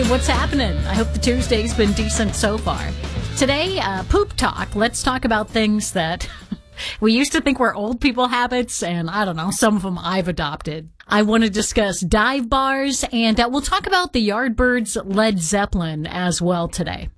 what's happening? I hope the Tuesday's been decent so far. Today, poop talk. Let's talk about things that we used to think were old people habits, and I don't know, some of them I've adopted. I want to discuss dive bars, and we'll talk about the Yardbirds' Led Zeppelin as well today.